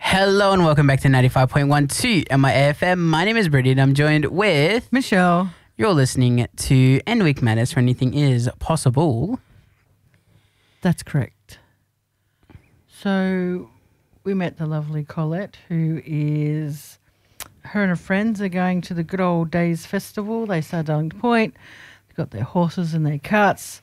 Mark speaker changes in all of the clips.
Speaker 1: Hello and welcome back to 95.12 MIFM. My name is Brittany and I'm joined with
Speaker 2: Michelle.
Speaker 1: You're listening to End Week Matters, where anything is possible.
Speaker 2: That's correct. So we met the lovely Colette, her and her friends are going to the Good Old Days Festival. They start Darlington Point. They've got their horses and their carts.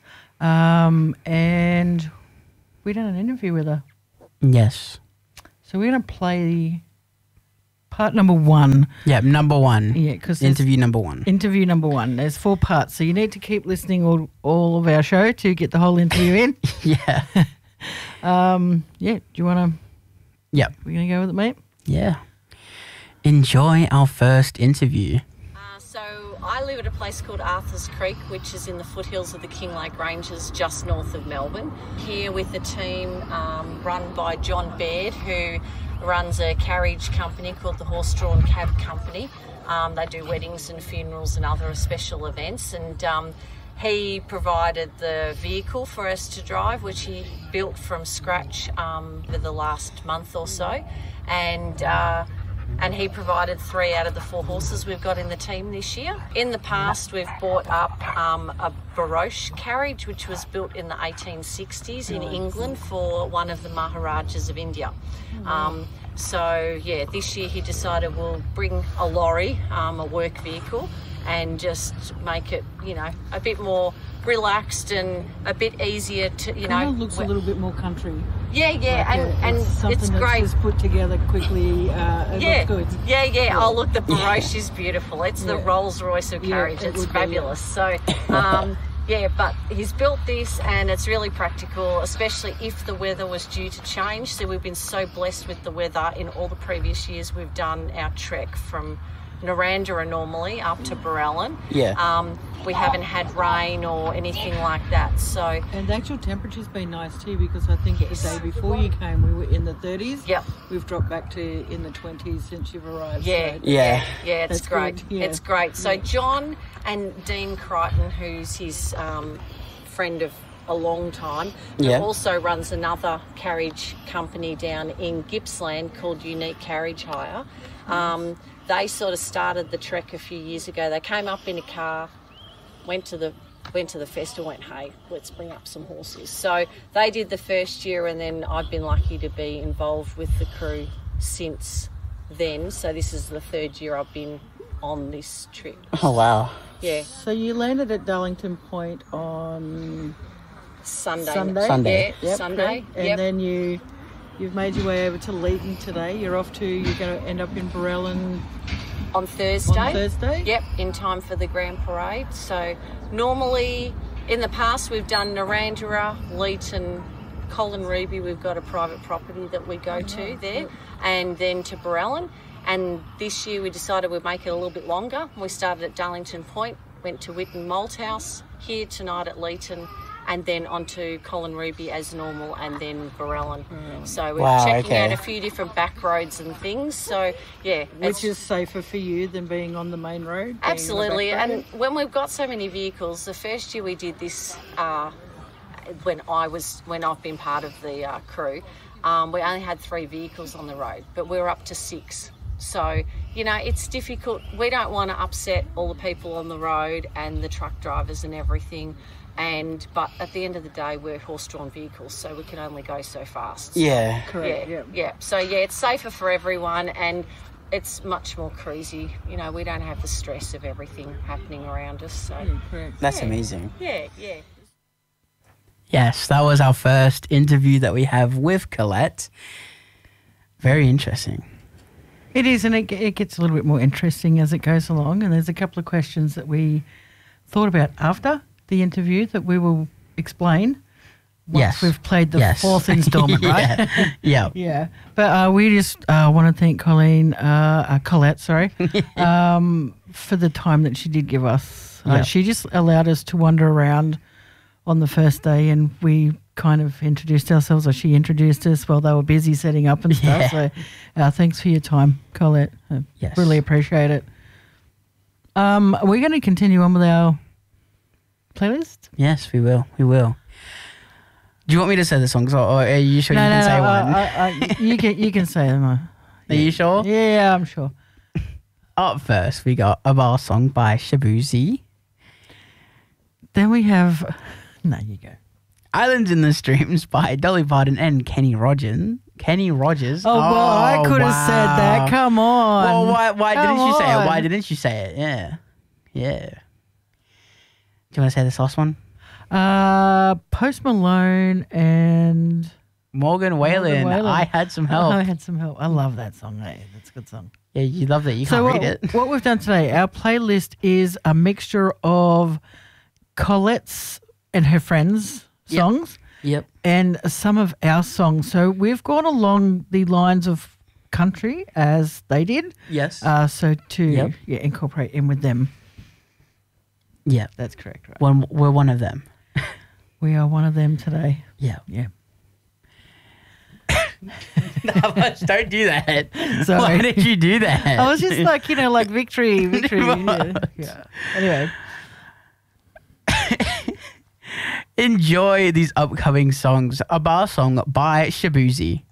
Speaker 2: And we done an interview with her.
Speaker 1: Yes.
Speaker 2: So we're going to play part number one.
Speaker 1: Yeah, number one.
Speaker 2: Yeah, because
Speaker 1: interview number one.
Speaker 2: Interview number one. There's 4 parts, so you need to keep listening all of our show to get the whole interview in.
Speaker 1: Yeah.
Speaker 2: Do you want to?
Speaker 1: Yep.
Speaker 2: We're going to go with it, mate?
Speaker 1: Yeah. Enjoy our first interview.
Speaker 3: So I live at a place called Arthur's Creek, which is in the foothills of the Kinglake Ranges, just north of Melbourne. Here with a team run by John Baird, who runs a carriage company called the Horse Drawn Cab Company. They do weddings and funerals and other special events, and he provided the vehicle for us to drive, which he built from scratch over the last month or so, and he provided 3 out of the 4 horses we've got in the team this year. In the past, we've brought up a baroche carriage, which was built in the 1860s in England for one of the Maharajas of India. This year he decided we'll bring a lorry, a work vehicle, and just make it, a bit more relaxed and a bit easier to,
Speaker 2: Kind of looks a little bit more country.
Speaker 3: Yeah, and it's great.
Speaker 2: Just put together quickly. Looks good.
Speaker 3: Yeah. Oh, look, the baroche is beautiful. It's the Rolls Royce of carriage. It's fabulous. So, but he's built this, and it's really practical, especially if the weather was due to change. So we've been so blessed with the weather in all the previous years we've done our trek from Narrandera normally up to Barellan.
Speaker 1: Yeah.
Speaker 3: We haven't had rain or anything like that. So,
Speaker 2: and the actual temperature's been nice too, because I think the day before you came we were in the 30s.
Speaker 3: Yep.
Speaker 2: We've dropped back to in the 20s since you've arrived.
Speaker 3: Yeah. It's great.
Speaker 2: Yeah.
Speaker 3: It's great. So John and Dean Crichton, who's his friend of a long time, who also runs another carriage company down in Gippsland called Unique Carriage Hire. They sort of started the trek a few years ago. They came up in a car, went to the festival, went, hey, let's bring up some horses. So they did the first year, and then I've been lucky to be involved with the crew since then. So this is the 3rd year I've been on this trip.
Speaker 1: Oh, wow.
Speaker 3: Yeah.
Speaker 2: So you landed at Darlington Point on
Speaker 3: Sunday.
Speaker 1: Sunday.
Speaker 3: Yeah, Sunday.
Speaker 2: And then you've made your way over to Leeton today. You're going to end up in Barellan
Speaker 3: on Thursday.
Speaker 2: On Thursday?
Speaker 3: Yep, in time for the Grand Parade. So normally, in the past, we've done Narrandera, Leeton, Colin Ruby. We've got a private property that we go to there, and then to Barellan. And this year we decided we'd make it a little bit longer. We started at Darlington Point, went to Whitten Malthouse, here tonight at Leeton, and then onto Colin Ruby as normal, and then Barellan. So we're checking out a few different back roads and things. So, yeah.
Speaker 2: Which is safer for you than being on the main road?
Speaker 3: Absolutely. And when we've got so many vehicles, the first year we did this, when I've been part of the crew, we only had 3 vehicles on the road, but we were up to 6. So, it's difficult. We don't want to upset all the people on the road and the truck drivers and everything. But at the end of the day, we're horse-drawn vehicles, so we can only go so fast. So,
Speaker 1: yeah.
Speaker 2: Correct.
Speaker 3: Yeah. So, it's safer for everyone, and it's much more cruisy. We don't have the stress of everything happening around us. So,
Speaker 2: correct.
Speaker 1: That's amazing.
Speaker 3: Yeah.
Speaker 1: Yes, that was our first interview that we have with Colette. Very interesting.
Speaker 2: It is, and it gets a little bit more interesting as it goes along, and there's a couple of questions that we thought about after the interview that we will explain once we've played the 4th installment, right?
Speaker 1: Yeah.
Speaker 2: Yeah. But we just want to thank Colette, for the time that she did give us. She just allowed us to wander around on the first day, and we kind of introduced ourselves, or she introduced us while they were busy setting up and stuff. So thanks for your time, Colette. Really appreciate it. We're going to continue on with our playlist?
Speaker 1: Yes, we will. Do you want me to say the songs, or are you sure you can say one?
Speaker 2: You can say them.
Speaker 1: Are you sure?
Speaker 2: Yeah, I'm sure.
Speaker 1: Up first, we got A Bar Song by Shabuzi.
Speaker 2: Then we have... No, you go.
Speaker 1: Islands in the Streams by Dolly Parton and Kenny Rogers.
Speaker 2: Oh, well, I could have said that. Come on.
Speaker 1: Well, why didn't you say it?
Speaker 2: on.
Speaker 1: Why didn't you say it? Yeah. Yeah. Do you want to say this last one?
Speaker 2: Post Malone and...
Speaker 1: Morgan Whalen. I Had Some Help.
Speaker 2: I Had Some Help. I love that song. Hey, that's a good song.
Speaker 1: Yeah, you love that. You can't read it.
Speaker 2: What we've done today, our playlist is a mixture of Colette's and her friends' songs.
Speaker 1: Yep.
Speaker 2: And some of our songs. So we've gone along the lines of country as they did.
Speaker 1: Yes.
Speaker 2: So to incorporate in with them.
Speaker 1: Yeah.
Speaker 2: That's correct, right?
Speaker 1: We're one of them.
Speaker 2: We are one of them today.
Speaker 1: Yeah.
Speaker 2: Yeah.
Speaker 1: Don't do that.
Speaker 2: Sorry.
Speaker 1: Why did you do that?
Speaker 2: I was just like, victory. Yeah. Anyway.
Speaker 1: Enjoy these upcoming songs. A Bar Song by Shabuzi.